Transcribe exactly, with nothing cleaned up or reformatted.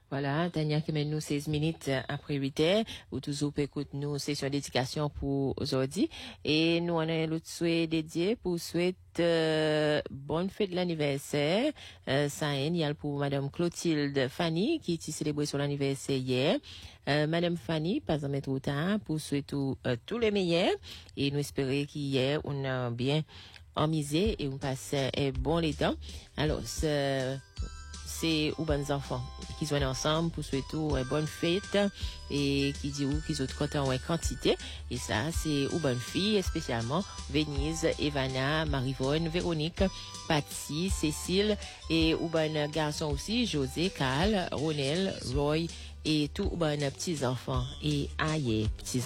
Voilà, Tania qui mène nous seize minutes après huit heures, ou toujours peut écouter nous session d'éducation pour aujourd'hui. Et nous, on a l'autre souhait dédié pour souhaiter euh, bonne fête de l'anniversaire. Euh, ça y est, pour Madame Clotilde Fanny, qui a célébré son anniversaire hier. Euh, Madame Fanny, pas en mettre autant, pour souhaiter euh, tous les meilleurs. Et nous espérons qu'hier, on a bien amusé et on passe un bon les temps. Alors, c'est... c'est aux bonnes enfants qui sont ensemble pour souhaiter une bonne fête et qui dit où qu'ils ont content en quantité et ça c'est aux bonnes filles spécialement Venise, Evana, Marivonne, Véronique, Patsy, Cécile et aux bonnes garçons aussi José, Carl, Ronel, Roy et tous aux bonnes petits enfants et aïe petits